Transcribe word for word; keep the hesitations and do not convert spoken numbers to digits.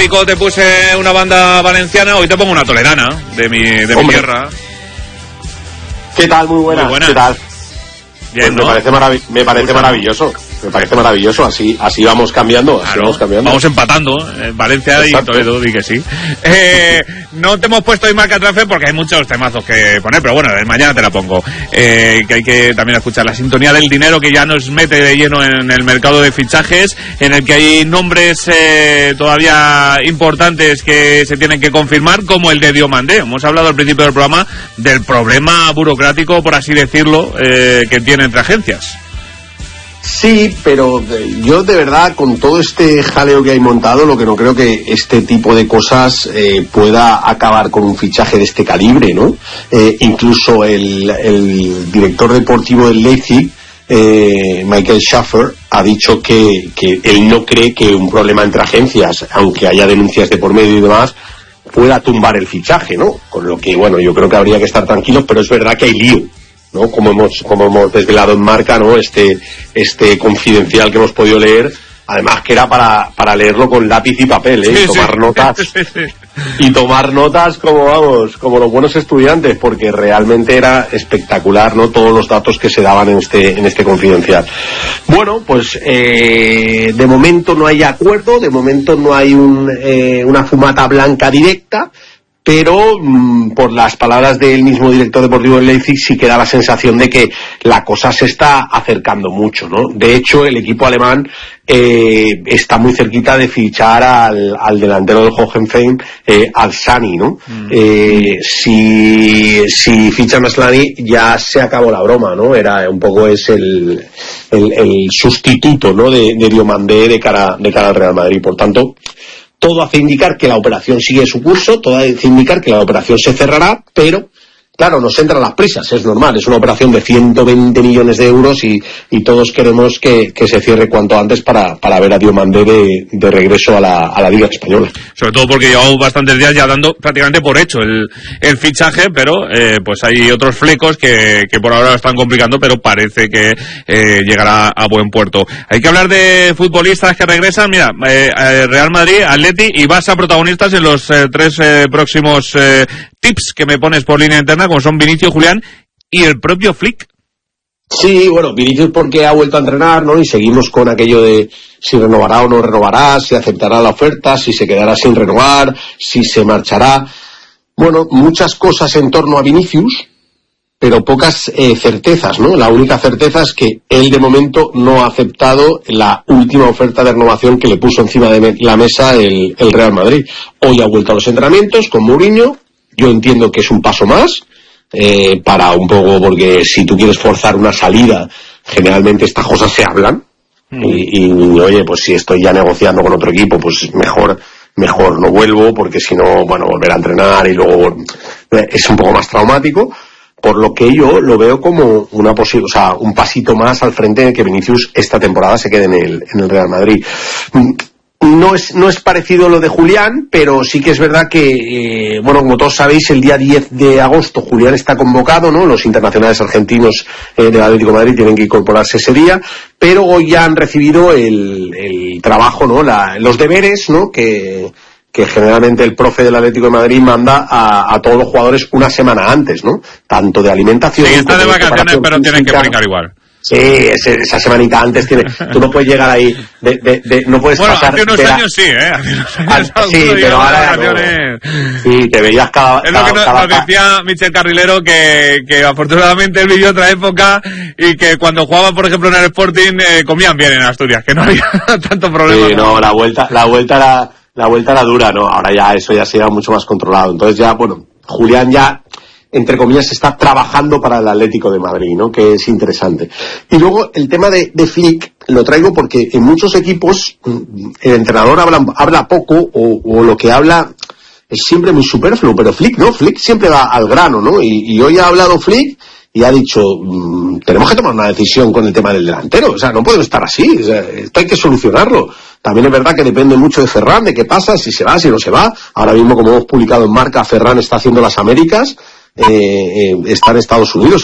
Pico te puse una banda valenciana, hoy te pongo una toledana de mi, de mi tierra. ¿Qué tal? Muy buena. Muy buena. ¿Qué tal? Bien, pues ¿no? Me parece, marav- me parece maravilloso. Me parece maravilloso. Así así vamos cambiando. Así Claro, vamos cambiando. vamos empatando, eh, Valencia Exacto. y Toledo, di que sí. Eh, no te hemos puesto hoy marca transfer porque hay muchos temazos que poner, pero bueno, mañana te la pongo. Eh, que hay que también escuchar la sintonía del dinero que ya nos mete de lleno en el mercado de fichajes, en el que hay nombres eh, todavía importantes que se tienen que confirmar, como el de Diomandé. Hemos hablado al principio del programa del problema burocrático, por así decirlo, eh, que tiene entre agencias. Sí, pero eh, yo de verdad, con todo este jaleo que hay montado, lo que no creo que este tipo de cosas eh, pueda acabar con un fichaje de este calibre, ¿no? Eh, incluso el, el director deportivo del Leipzig, eh, Michael Schaffer, ha dicho que, que él no cree que un problema entre agencias, aunque haya denuncias de por medio y demás, pueda tumbar el fichaje, ¿no? Con lo que, bueno, yo creo que habría que estar tranquilos, pero es verdad que hay lío, ¿no? Como hemos como hemos desvelado en marca, ¿no? Este este confidencial que hemos podido leer, además que era para para leerlo con lápiz y papel, ¿eh? Sí, y tomar sí. notas Sí, sí. y tomar notas como vamos, como los buenos estudiantes, porque realmente era espectacular, ¿no? Todos los datos que se daban en este en este confidencial. Bueno, pues eh, de momento no hay acuerdo, de momento no hay un, eh, una fumata blanca directa. Pero mmm, por las palabras del mismo director deportivo del Leipzig sí que da la sensación de que la cosa se está acercando mucho, ¿no? De hecho, el equipo alemán eh, está muy cerquita de fichar al, al delantero del Hoffenheim, eh, al Sani, ¿no? Mm. Eh, si, si fichan a Slani ya se acabó la broma, ¿no? Era un poco es el, el, el sustituto, ¿no? De, de Diomandé de cara, de cara al Real Madrid. Por tanto, todo hace indicar que la operación sigue su curso, todo hace indicar que la operación se cerrará, pero, claro, nos entran las prisas, es normal, es una operación de ciento veinte millones de euros y, y todos queremos que, que se cierre cuanto antes para, para ver a Diomandé de, de regreso a la, a la Liga Española. Sobre todo porque llevamos bastantes días ya dando prácticamente por hecho el, el fichaje, pero eh, pues hay otros flecos que, que por ahora lo están complicando, pero parece que eh, llegará a buen puerto. Hay que hablar de futbolistas que regresan. Mira, eh, Real Madrid, Atleti y Barça protagonistas en los eh, tres eh, próximos eh, tips que me pones por línea interna, como son Vinicius, Julián y el propio Flick. Sí, bueno, Vinicius porque ha vuelto a entrenar, ¿no? Y seguimos con aquello de si renovará o no renovará, si aceptará la oferta, si se quedará sin renovar, si se marchará. Bueno, muchas cosas en torno a Vinicius, pero pocas eh, certezas, ¿no? La única certeza es que él de momento no ha aceptado la última oferta de renovación que le puso encima de me- la mesa el, el Real Madrid. Hoy ha vuelto a los entrenamientos con Mourinho. Yo entiendo que es un paso más, eh, para un poco, porque si tú quieres forzar una salida, generalmente estas cosas se hablan, mm. y, y oye, pues si estoy ya negociando con otro equipo, pues mejor, mejor no vuelvo, porque si no, bueno, volver a entrenar y luego es un poco más traumático, por lo que yo lo veo como una posi- o sea, un pasito más al frente de que Vinicius esta temporada se quede en el, en el Real Madrid. No es, no es parecido a lo de Julián, pero sí que es verdad que, eh, bueno, como todos sabéis, el día diez de agosto Julián está convocado, ¿no? Los internacionales argentinos eh, del Atlético de Madrid tienen que incorporarse ese día, pero hoy ya han recibido el, el trabajo, ¿no? La, los deberes, ¿no? Que, que generalmente el profe del Atlético de Madrid manda a, a todos los jugadores una semana antes, ¿no? Tanto de alimentación... Sí, está de vacaciones, pero tienen que brincar igual. Sí, ese, esa semanita antes tiene, tú no puedes llegar ahí, de, de, de, no puedes bueno, pasar... hace unos la, años sí, ¿eh? Hace unos años al, sí, pero ahora no. Sí, te veías cada... Es lo que nos, cada, nos decía Michel Carrilero, que, que afortunadamente él vivió otra época y que cuando jugaba, por ejemplo, en el Sporting, eh, comían bien en Asturias, que no había tanto problema. Sí, no, la vuelta, la vuelta era, la vuelta era dura, ¿no? Ahora ya eso ya se lleva mucho más controlado. Entonces ya, bueno, Julián ya... entre comillas, está trabajando para el Atlético de Madrid, ¿no? Que es interesante. Y luego el tema de, de Flick lo traigo porque en muchos equipos el entrenador habla, habla poco o, o lo que habla es siempre muy superfluo, pero Flick no, Flick siempre va al grano, ¿no? Y, y hoy ha hablado Flick y ha dicho, mmm, tenemos que tomar una decisión con el tema del delantero, o sea, no podemos estar así, o sea, esto hay que solucionarlo. También es verdad que depende mucho de Ferran, de qué pasa, si se va, si no se va. Ahora mismo, como hemos publicado en marca, Ferran está haciendo las Américas, Eh, eh, está en Estados Unidos.